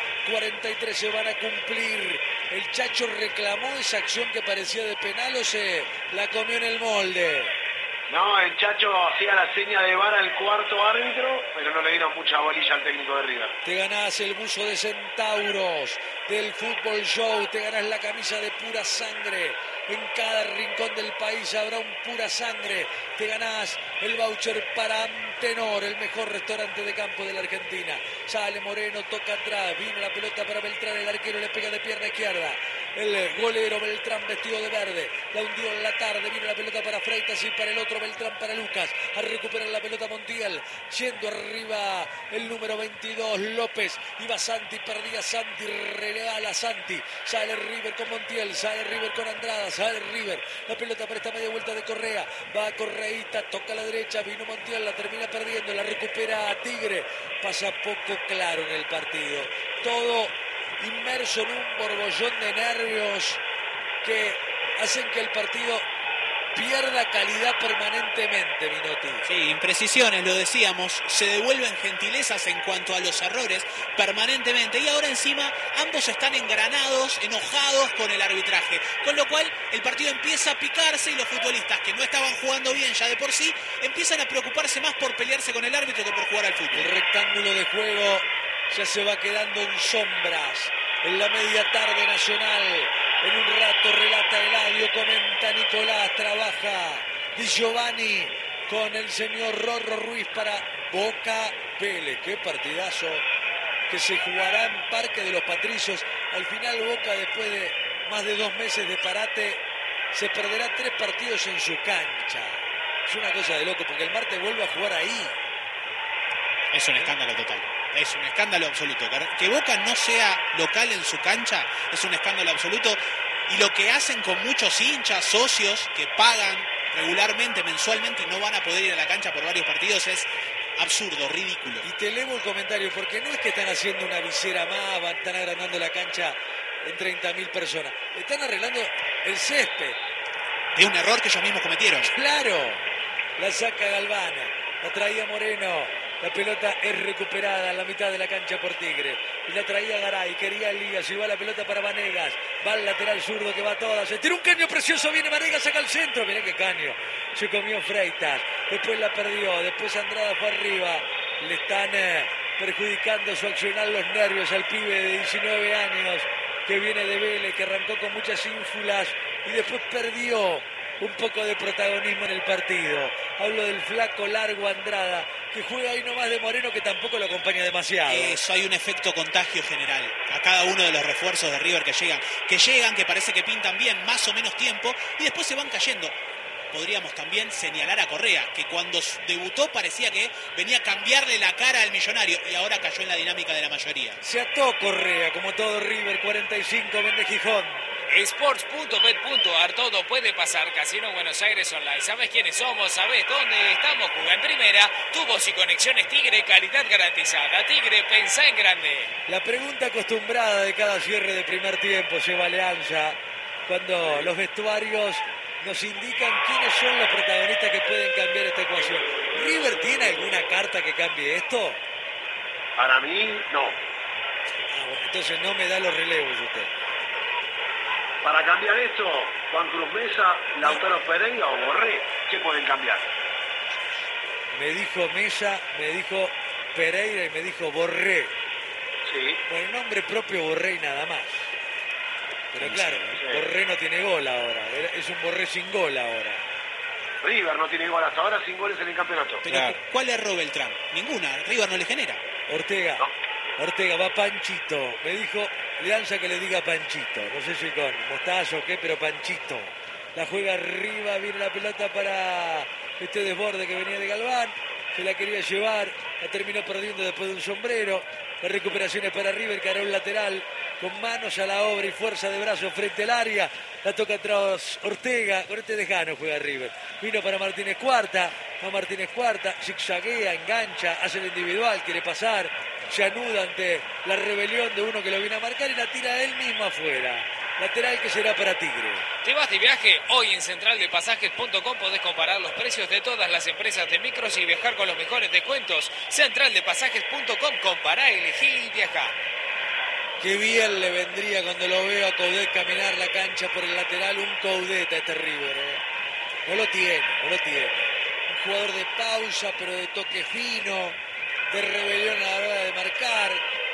43 se van a cumplir. El Chacho reclamó esa acción que parecía de penal o se la comió en el molde. No, el Chacho hacía la seña de VAR al cuarto árbitro, pero no le dieron mucha bolilla al técnico de River. Te ganás el buzo de Centauros del Fútbol Show, te ganás la camisa de Pura Sangre. En cada rincón del país habrá un Pura Sangre. Te ganás el voucher para Antenor, el mejor restaurante de campo de la Argentina. Sale Moreno, toca atrás, vino la pelota para Beltrán, el arquero le pega de pierna izquierda. El golero Beltrán vestido de verde, la hundió en la tarde, vino la pelota para Freitas y para el otro Beltrán para Lucas. A recuperar la pelota Montiel, yendo arriba el número 22 López. Iba Santi, perdía Santi, regala Santi. Sale River con Montiel, sale River con Andrada, sale River. La pelota para esta media vuelta de Correa, va a Correita, toca a la derecha, vino Montiel, la termina perdiendo, la recupera a Tigre. Pasa poco claro en el partido. Todo inmerso en un borbollón de nervios que hacen que el partido pierda calidad permanentemente, Minotti. Sí, imprecisiones, lo decíamos, se devuelven gentilezas en cuanto a los errores permanentemente y ahora encima ambos están engranados, enojados con el arbitraje, con lo cual el partido empieza a picarse y los futbolistas que no estaban jugando bien ya de por sí empiezan a preocuparse más por pelearse con el árbitro que por jugar al fútbol. El rectángulo de juego ya se va quedando en sombras. En la media tarde nacional, en un rato relata Eladio, comenta Nicolás, trabaja Di Giovanni con el señor Rorro Ruiz para Boca Vélez. Qué partidazo que se jugará en Parque de los Patricios. Al final Boca, después de más de 2 meses de parate, se perderá 3 partidos en su cancha. Es una cosa de loco porque el martes vuelve a jugar ahí. Es un escándalo total. Es un escándalo absoluto. Que Boca no sea local en su cancha es un escándalo absoluto. Y lo que hacen con muchos hinchas, socios, que pagan regularmente, mensualmente, y no van a poder ir a la cancha por varios partidos, es absurdo, ridículo. Y te elevo el comentario, porque no es que están haciendo una visera más, están agrandando la cancha en 30.000 personas. Están arreglando el césped. de un error que ellos mismos cometieron. Claro, la saca Galván, la traía Moreno, la pelota es recuperada en la mitad de la cancha por Tigre, y la traía Garay, quería Elías, y va la pelota para Vanegas, va al lateral zurdo que va toda, se tira un caño precioso, viene Vanegas, saca al centro, mirá qué caño, se comió Freitas, después la perdió, después Andrada fue arriba, le están perjudicando su accionar los nervios al pibe de 19 años, que viene de Vélez, que arrancó con muchas ínfulas, y después perdió un poco de protagonismo en el partido. Hablo del flaco largo Andrada, que juega ahí nomás de Moreno, que tampoco lo acompaña demasiado. Eso, hay un efecto contagio general a cada uno de los refuerzos de River que llegan, que parece que pintan bien más o menos tiempo y después se van cayendo. Podríamos también señalar a Correa, que cuando debutó parecía que venía a cambiarle la cara al Millonario y ahora cayó en la dinámica de la mayoría. Se ató Correa, como todo River, 45, vende Gijón. Sports.bet.ar, todo puede pasar. Casino Buenos Aires Online. ¿Sabes quiénes somos? ¿Sabes dónde estamos? Juega en primera. Tubos y conexiones Tigre, calidad garantizada. Tigre, pensá en grande. La pregunta acostumbrada de cada cierre de primer tiempo lleva Alianza, cuando los vestuarios nos indican quiénes son los protagonistas que pueden cambiar esta ecuación. ¿River tiene alguna carta que cambie esto? Para mí, no. Bueno, entonces no me da los relevos usted. Para cambiar esto, Juan Cruz Mesa, Lautaro Pereira o Borré, ¿qué pueden cambiar? Me dijo Mesa, me dijo Pereira y me dijo Borré. Sí. Bueno, nombre propio Borré y nada más. Pero claro, sí. Borré no tiene gol ahora. Es un Borré sin gol ahora. River no tiene gol hasta ahora, sin goles en el campeonato. Pero Claro. ¿cuál erró Beltrán? Ninguna, River no le genera. Ortega. No. Ortega, va Panchito. Me dijo Alianza que le diga Panchito. No sé si con mostazo o qué, pero Panchito. La juega arriba, viene la pelota para este desborde que venía de Galván. Se la quería llevar, la terminó perdiendo después de un sombrero. La recuperación es para River, que hará un lateral con manos a la obra y fuerza de brazo frente al área. La toca atrás Ortega, con este desgano juega River. Vino para Martínez Cuarta, va Martínez Cuarta, zigzaguea, engancha, hace el individual, quiere pasar, se anuda ante la rebelión de uno que lo viene a marcar y la tira él mismo afuera. Lateral que será para Tigre. ¿Te vas de viaje? Hoy en centraldepasajes.com podés comparar los precios de todas las empresas de micros y viajar con los mejores descuentos. Centraldepasajes.com, compará, elegí y viajá. Qué bien le vendría cuando lo veo a Coudet caminar la cancha por el lateral, un Coudet a este River. No lo tiene. Un jugador de pausa, pero de toque fino, de rebelión a la hora de marcar,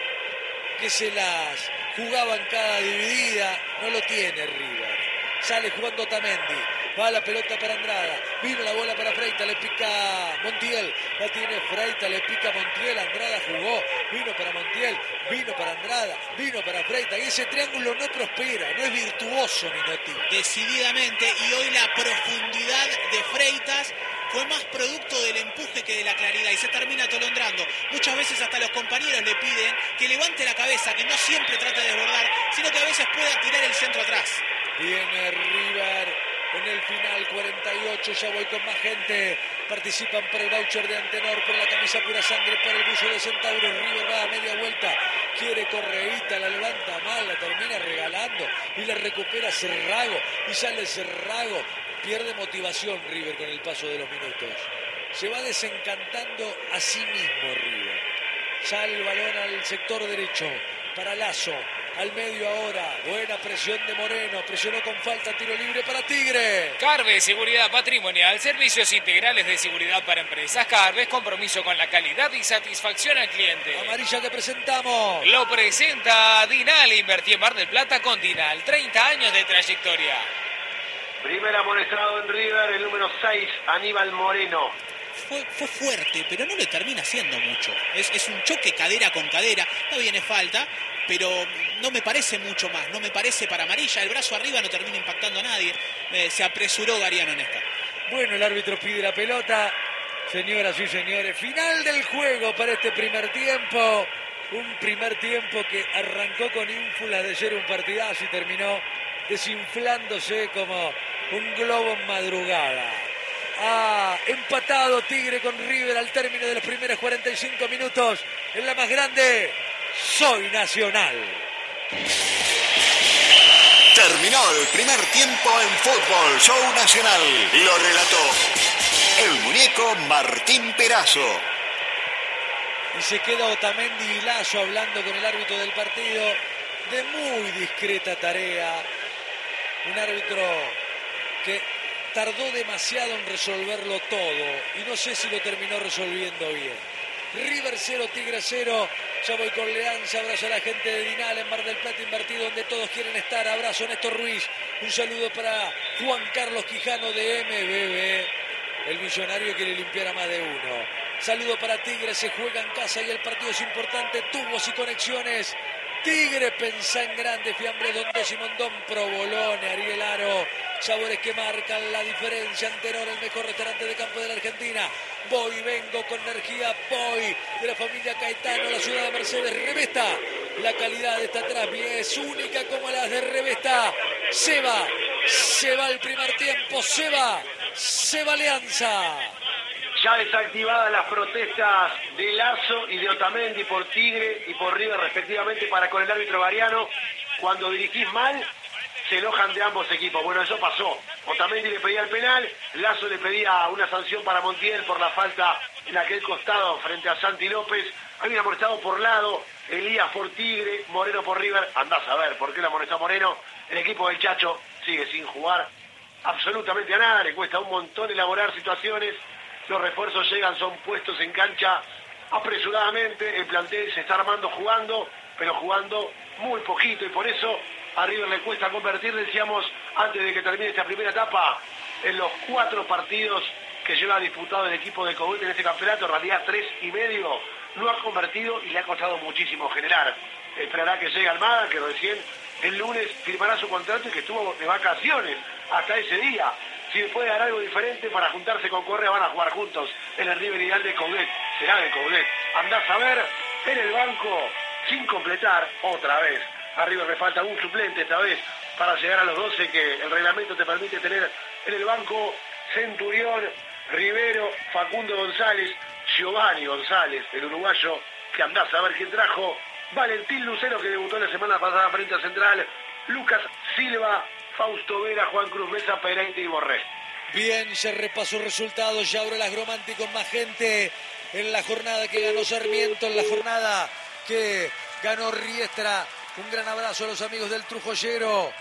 que se las jugaba en cada dividida, no lo tiene River. Sale jugando Otamendi, va la pelota para Andrada, vino la bola para Freitas, le pica Montiel, la tiene Freitas, le pica Montiel, Andrada jugó, vino para Montiel, vino para Andrada, vino para Freitas, y ese triángulo no prospera, no es virtuoso Minotti. Decididamente, y hoy la profundidad de Freitas fue más producto del empuje que de la claridad y se termina atolondrando. Muchas veces hasta los compañeros le piden que levante la cabeza, que no siempre trate de desbordar, sino que a veces pueda tirar el centro atrás. Viene River en el final 48, ya voy con más gente. Participan por el voucher de Antenor, por la camisa pura sangre, por el buzo de Centauro. River va a media vuelta, quiere Correíta, la levanta mal, la termina regalando y la recupera Cerrago y sale Cerrago. Pierde motivación River con el paso de los minutos. Se va desencantando a sí mismo River. Sale el balón al sector derecho para Lazo. Al medio ahora. Buena presión de Moreno. Presionó con falta. Tiro libre para Tigre. Carve, seguridad patrimonial, servicios integrales de seguridad para empresas. Carve, compromiso con la calidad y satisfacción al cliente. Amarilla que presentamos. Lo presenta Dinal. Invertí en Mar del Plata con Dinal. 30 años de trayectoria. Primer amonestado en River, el número 6, Aníbal Moreno. Fue fuerte, pero no le termina haciendo mucho. Es un choque cadera con cadera. Está bien, es falta, pero no me parece mucho más. No me parece para amarilla. El brazo arriba no termina impactando a nadie. Se apresuró Gariano en esta. Bueno, el árbitro pide la pelota. Señoras y señores, final del juego para este primer tiempo. Un primer tiempo que arrancó con ínfulas de ser un partidazo y terminó desinflándose como un globo en madrugada. Ha empatado Tigre con River al término de los primeros 45 minutos. En la más grande, Soy Nacional. Terminó el primer tiempo en Fútbol Show Nacional. Lo relató el muñeco Martín Perazo. Y se queda Otamendi y Lazo hablando con el árbitro del partido de muy discreta tarea. Un árbitro que tardó demasiado en resolverlo todo y no sé si lo terminó resolviendo bien. River 0, Tigre 0. Ya voy con Leanza. Abrazo a la gente de Dinal en Mar del Plata invertido, donde todos quieren estar. Abrazo a Néstor Ruiz. Un saludo para Juan Carlos Quijano de MBB. El millonario quiere limpiar a más de uno. Saludo para Tigre. Se juega en casa y el partido es importante. Tubos y conexiones. Tigre, pensá en grande. Fiambre, Don Simondón, Provolone, Ariel Aro. Sabores que marcan la diferencia. Antenor, el mejor restaurante de campo de la Argentina. Voy, vengo con energía. Voy de la familia Caetano, la ciudad de Mercedes. Revesta. La calidad de esta Trasmi es única como las de Revesta. Se va el primer tiempo. Se va Alianza. Ya desactivadas las protestas de Lazo y de Otamendi por Tigre y por River respectivamente para con el árbitro Variano. Cuando dirigís mal, se enojan de ambos equipos. Bueno, eso pasó. Otamendi le pedía el penal, Lazo le pedía una sanción para Montiel por la falta en aquel costado frente a Santi López. Habían amonestado por lado, Elías por Tigre, Moreno por River. Andás a ver por qué le amonestó Moreno. El equipo del Chacho sigue sin jugar absolutamente a nada, le cuesta un montón elaborar situaciones. Los refuerzos llegan, son puestos en cancha apresuradamente, el plantel se está armando jugando, pero jugando muy poquito, y por eso a River le cuesta convertir, decíamos, antes de que termine esta primera etapa, en los 4 partidos que lleva disputado el equipo de Coudet en este campeonato, en realidad 3,5, no ha convertido y le ha costado muchísimo generar. Esperará que llegue Almada, que recién el lunes firmará su contrato y que estuvo de vacaciones hasta ese día. Si puede dar algo diferente para juntarse con Correa, van a jugar juntos en el River ideal de Coudet. Será de Coudet. Andás a ver, en el banco, sin completar, otra vez. A River le falta un suplente esta vez para llegar a los 12 que el reglamento te permite tener en el banco. Centurión, Rivero, Facundo González, Giovanni González, el uruguayo, que andás a ver quién trajo. Valentín Lucero, que debutó la semana pasada frente a Central. Lucas Silva, Fausto Vera, Juan Cruz Mesa, Pereira y Borré. Bien, se repasó resultados, ya abre las Gromanti con más gente en la jornada que ganó Sarmiento, en la jornada que ganó Riestra. Un gran abrazo a los amigos del Trujollero,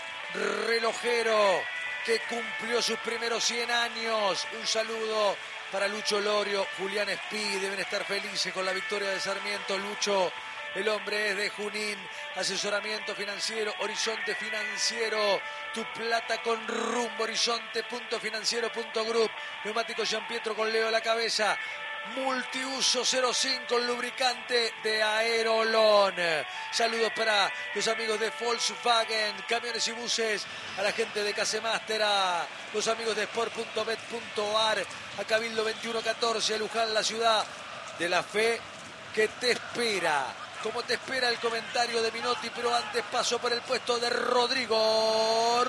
relojero, que cumplió sus primeros 100 años. Un saludo para Lucho Lorio, Julián Espí, deben estar felices con la victoria de Sarmiento. Lucho, el hombre es de Junín. Asesoramiento financiero, Horizonte Financiero, tu plata con rumbo, horizonte.financiero.group. Neumático Gian Pietro con Leo a la cabeza. Multiuso 05, lubricante de Aerolón. Saludos para los amigos de Volkswagen, camiones y buses, a la gente de Casemaster, a los amigos de Sport.bet.ar, a Cabildo 2114, a Luján, la ciudad de la fe que te espera. Como te espera el comentario de Minotti, pero antes paso por el puesto de Rodrigo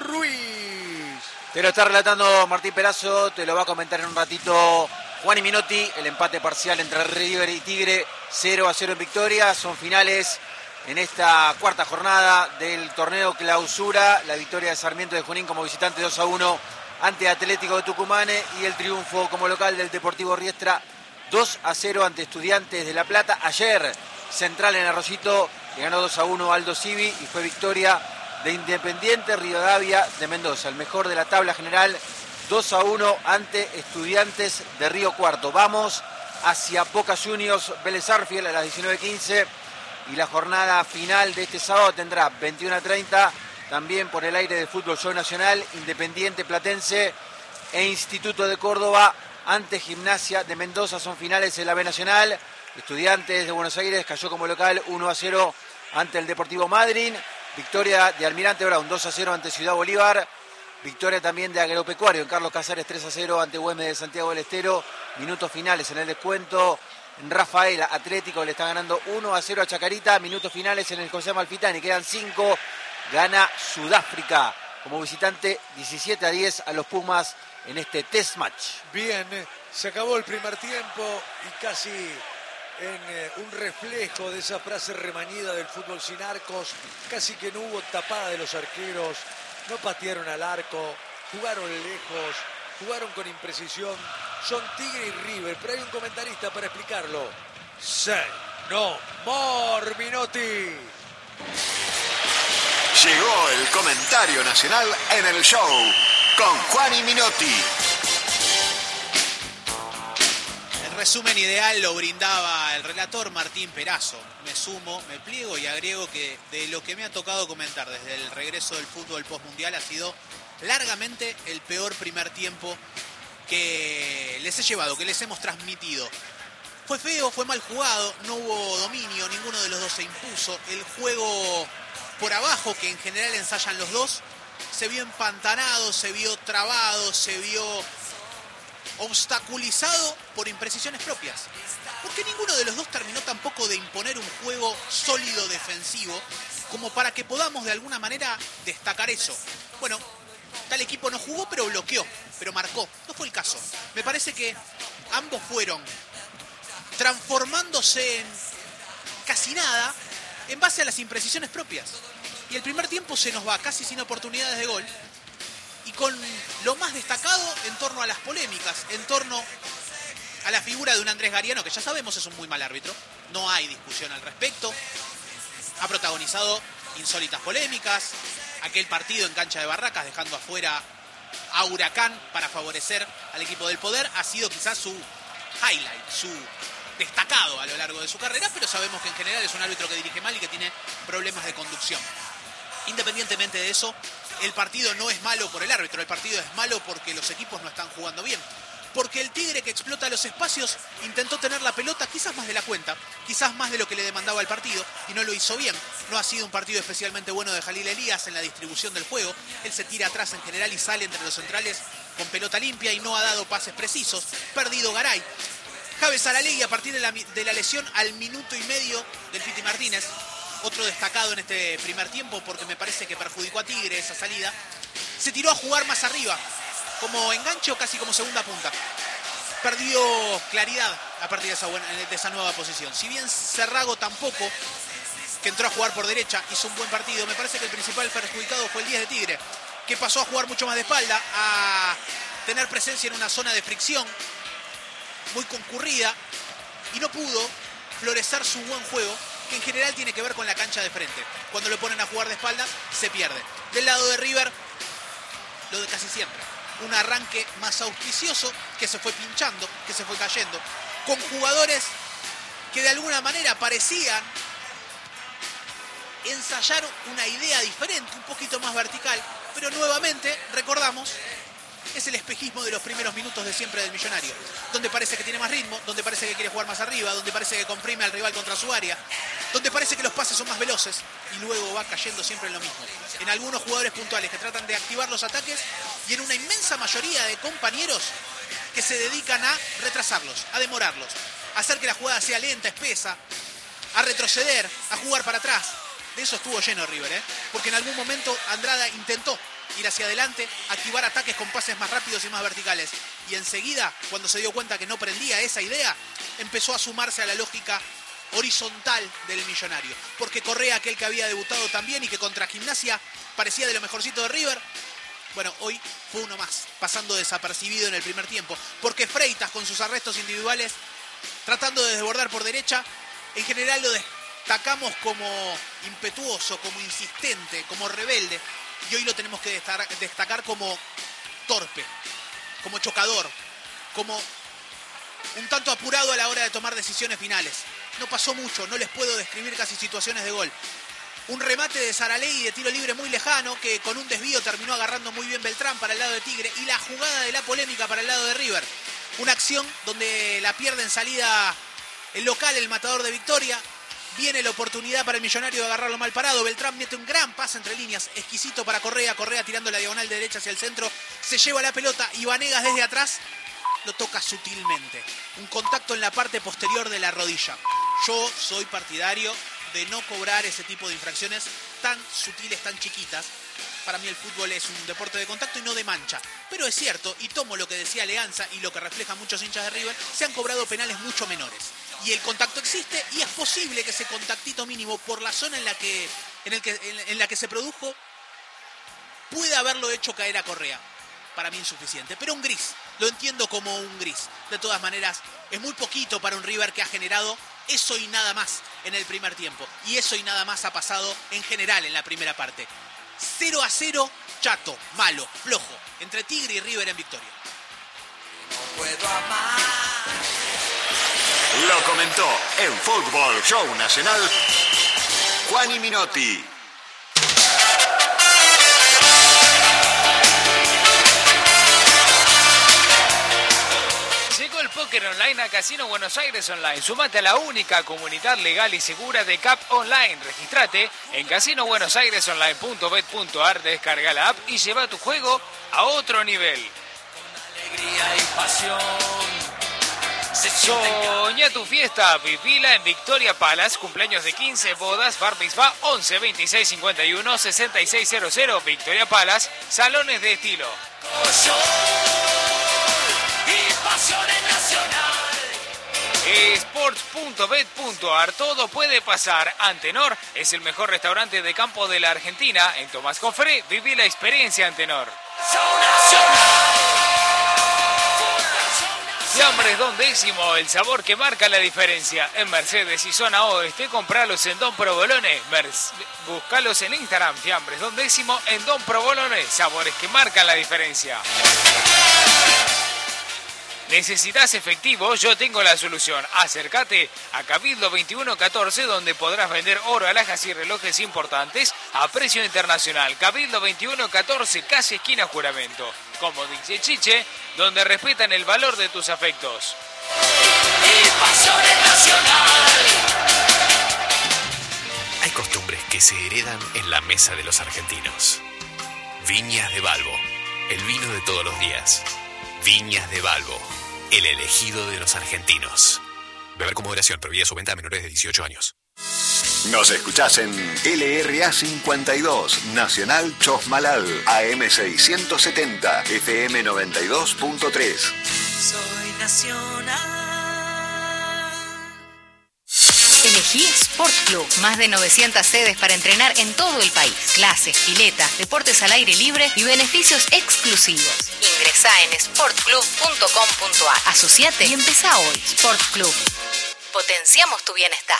Ruiz. Te lo está relatando Martín Perazo, te lo va a comentar en un ratito Juan y Minotti. El empate parcial entre River y Tigre, 0-0 en victoria. Son finales en esta cuarta jornada del torneo clausura. La victoria de Sarmiento de Junín como visitante 2-1 ante Atlético de Tucumán, y el triunfo como local del Deportivo Riestra 2-0 ante Estudiantes de La Plata. Ayer Central en Arroyito le ganó 2-1 Aldo Civi y fue victoria de Independiente Rivadavia de Mendoza, el mejor de la tabla general, 2-1 ante Estudiantes de Río Cuarto. Vamos hacia Boca Juniors Vélez Arfiel a las 19:15, y la jornada final de este sábado tendrá 21:30 también por el aire de Fútbol Show Nacional, Independiente Platense e Instituto de Córdoba ante Gimnasia de Mendoza. Son finales en la B Nacional. Estudiantes de Buenos Aires cayó como local 1-0 ante el Deportivo Madryn. Victoria de Almirante Brown 2-0 ante Ciudad Bolívar. Victoria también de Agropecuario en Carlos Casares 3-0 ante Güemes de Santiago del Estero. Minutos finales en el descuento. En Rafaela, Atlético le está ganando 1-0 a Chacarita. Minutos finales en el José Amalfitani. Quedan 5. Gana Sudáfrica como visitante 17-10 a los Pumas en este test match. Bien, se acabó el primer tiempo y casi en un reflejo de esa frase remanida del fútbol sin arcos. Casi que no hubo tapada de los arqueros, no patearon al arco, jugaron lejos, jugaron con imprecisión. Son Tigre y River, pero hay un comentarista para explicarlo. Minotti. Llegó el comentario nacional en el show con Juan y Minotti. El resumen ideal lo brindaba el relator Martín Perazo. Me sumo, me pliego y agrego que de lo que me ha tocado comentar desde el regreso del fútbol postmundial ha sido largamente el peor primer tiempo que les he llevado, que les hemos transmitido. Fue feo, fue mal jugado, no hubo dominio, ninguno de los dos se impuso. El juego por abajo, que en general ensayan los dos, se vio empantanado, se vio trabado, se vio obstaculizado por imprecisiones propias. Porque ninguno de los dos terminó tampoco de imponer un juego sólido defensivo como para que podamos de alguna manera destacar eso. Bueno, tal equipo no jugó, pero bloqueó, pero marcó. No fue el caso. Me parece que ambos fueron transformándose en casi nada en base a las imprecisiones propias. Y el primer tiempo se nos va casi sin oportunidades de gol y con lo más destacado en torno a las polémicas, en torno a la figura de un Andrés Gariano, que ya sabemos es un muy mal árbitro, no hay discusión al respecto. Ha protagonizado insólitas polémicas, aquel partido en cancha de Barracas dejando afuera a Huracán para favorecer al equipo del poder, ha sido quizás su highlight, su destacado a lo largo de su carrera, pero sabemos que en general es un árbitro que dirige mal y que tiene problemas de conducción. Independientemente de eso, el partido no es malo por el árbitro, el partido es malo porque los equipos no están jugando bien. Porque el Tigre, que explota los espacios, intentó tener la pelota quizás más de la cuenta, quizás más de lo que le demandaba el partido, y no lo hizo bien. No ha sido un partido especialmente bueno de Jalil Elías en la distribución del juego. Él se tira atrás en general y sale entre los centrales con pelota limpia y no ha dado pases precisos. Perdido Garay. Javes Saralegui, a partir de la lesión al minuto y medio del Piti Martínez, otro destacado en este primer tiempo porque me parece que perjudicó a Tigre esa salida, se tiró a jugar más arriba, como enganche o casi como segunda punta. Perdió claridad a partir de esa nueva posición. Si bien Cerrago tampoco, que entró a jugar por derecha, hizo un buen partido, me parece que el principal perjudicado fue el 10 de Tigre, que pasó a jugar mucho más de espalda, a tener presencia en una zona de fricción muy concurrida y no pudo florecer su buen juego, que en general tiene que ver con la cancha de frente. Cuando lo ponen a jugar de espaldas, se pierde. Del lado de River, lo de casi siempre. Un arranque más auspicioso que se fue pinchando, que se fue cayendo, con jugadores que de alguna manera parecían ensayar una idea diferente, un poquito más vertical, pero nuevamente, recordamos, es el espejismo de los primeros minutos de siempre del Millonario, donde parece que tiene más ritmo, donde parece que quiere jugar más arriba, donde parece que comprime al rival contra su área, donde parece que los pases son más veloces y luego va cayendo siempre en lo mismo. En algunos jugadores puntuales que tratan de activar los ataques y en una inmensa mayoría de compañeros que se dedican a retrasarlos, a demorarlos, a hacer que la jugada sea lenta, espesa, a retroceder, a jugar para atrás. De eso estuvo lleno River, porque en algún momento Andrada intentó ir hacia adelante, activar ataques con pases más rápidos y más verticales. Y enseguida, cuando se dio cuenta que no prendía esa idea, empezó a sumarse a la lógica horizontal del Millonario. Porque Correa, aquel que había debutado también y que contra Gimnasia parecía de lo mejorcito de River, bueno, hoy fue uno más, pasando desapercibido en el primer tiempo. Porque Freitas, con sus arrestos individuales, tratando de desbordar por derecha, en general lo destacamos como impetuoso, como insistente, como rebelde. Y hoy lo tenemos que destacar como torpe, como chocador, como un tanto apurado a la hora de tomar decisiones finales. No pasó mucho, no les puedo describir casi situaciones de gol. Un remate de Saralegui de tiro libre muy lejano, que con un desvío terminó agarrando muy bien Beltrán para el lado de Tigre, y la jugada de la polémica para el lado de River. Una acción donde la pierde en salida el local, el matador de Victoria. Viene la oportunidad para el Millonario de agarrarlo mal parado. Beltrán mete un gran pase entre líneas, exquisito para Correa. Correa tirando la diagonal de derecha hacia el centro. Se lleva la pelota y Vanegas desde atrás lo toca sutilmente. Un contacto en la parte posterior de la rodilla. Yo soy partidario de no cobrar ese tipo de infracciones tan sutiles, tan chiquitas, para mí el fútbol es un deporte de contacto y no de mancha. Pero es cierto, y tomo lo que decía Leanza y lo que reflejan muchos hinchas de River, se han cobrado penales mucho menores. Y el contacto existe y es posible que ese contactito mínimo por la zona en la que se produjo pueda haberlo hecho caer a Correa. Para mí insuficiente, pero un gris, lo entiendo como un gris. De todas maneras, es muy poquito para un River que ha generado eso y nada más en el primer tiempo. Y eso y nada más ha pasado en general en la primera parte. 0-0, chato, malo, flojo, entre Tigre y River en victoria. No puedo amar. Lo comentó en Fútbol Show Nacional Juani Minotti. Llegó el póker online a Casino Buenos Aires Online. Sumate a la única comunidad legal y segura de CAP Online. Registrate en casinobuenosairesonline.bet.ar, descarga la app y lleva tu juego a otro nivel. Alegría y pasión. Soñá tu fiesta, vivila en Victoria Palace, cumpleaños de 15, bodas, bar mitzvah, 11 26 51 6600, Victoria Palace, salones de estilo. Sports.bet.ar, todo puede pasar. Antenor es el mejor restaurante de campo de la Argentina. En Tomás Confré, viví la experiencia Antenor. Fiambres Don Décimo, el sabor que marca la diferencia. En Mercedes y zona oeste, compralos en Don Provolone. Búscalos en Instagram, Fiambres Don Décimo en Don Provolone. Sabores que marcan la diferencia. ¿Necesitas efectivo? Yo tengo la solución. Acércate a Cabildo 2114, donde podrás vender oro, alhajas y relojes importantes a precio internacional. Cabildo 2114, casi esquina Juramento. Como dice Chiche, donde respetan el valor de tus afectos. Hay costumbres que se heredan en la mesa de los argentinos. Viñas de Balbo, el vino de todos los días. Viñas de Balbo, el elegido de los argentinos. Beber con moderación, prohibida su venta a menores de 18 años. Nos escuchás en LRA 52, Nacional Chosmalal, AM 670, FM 92.3. Soy nacional. Elegí Sport Club. Más de 900 sedes para entrenar en todo el país. Clases, piletas, deportes al aire libre y beneficios exclusivos. Ingresá en sportclub.com.ar. Asociate y empezá hoy. Sport Club. Potenciamos tu bienestar.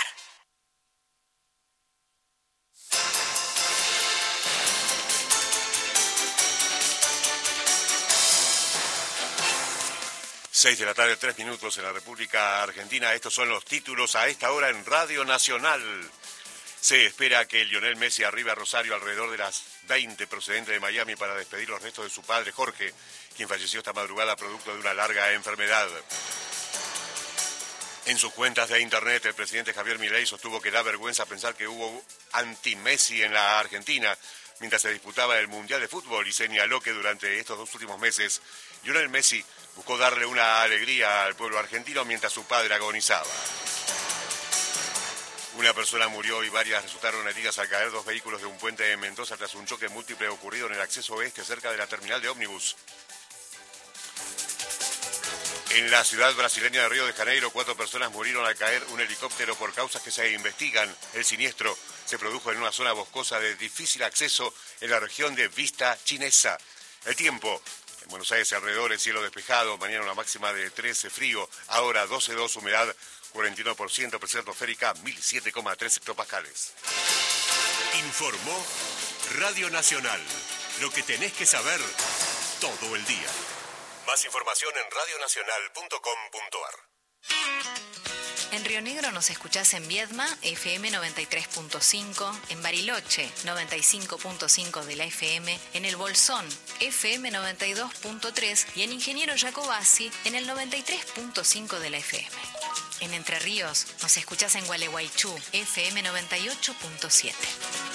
Seis de la tarde, 3 minutos en la República Argentina. Estos son los títulos a esta hora en Radio Nacional. Se espera que Lionel Messi arribe a Rosario alrededor de las 20 procedente de Miami para despedir los restos de su padre Jorge, quien falleció esta madrugada producto de una larga enfermedad. En sus cuentas de internet, el presidente Javier Milei sostuvo que da vergüenza pensar que hubo anti-Messi en la Argentina mientras se disputaba el Mundial de Fútbol y señaló que durante estos 2 últimos meses Lionel Messi buscó darle una alegría al pueblo argentino mientras su padre agonizaba. Una persona murió y varias resultaron heridas al caer 2 vehículos de un puente de Mendoza tras un choque múltiple ocurrido en el acceso oeste cerca de la terminal de ómnibus. En la ciudad brasileña de Río de Janeiro, 4 personas murieron al caer un helicóptero por causas que se investigan. El siniestro se produjo en una zona boscosa de difícil acceso en la región de Vista Chinesa. El tiempo: en Buenos Aires alrededor, cielo despejado, mañana una máxima de 13, frío, ahora 12,2, humedad 41%, presión atmosférica 1007,3 hectopascales. Informó Radio Nacional. Lo que tenés que saber todo el día. Más información en radionacional.com.ar. En Río Negro nos escuchás en Viedma, FM 93.5, en Bariloche, 95.5 de la FM, en El Bolsón, FM 92.3 y en Ingeniero Jacobasi, en el 93.5 de la FM. En Entre Ríos nos escuchás en Gualeguaychú, FM 98.7.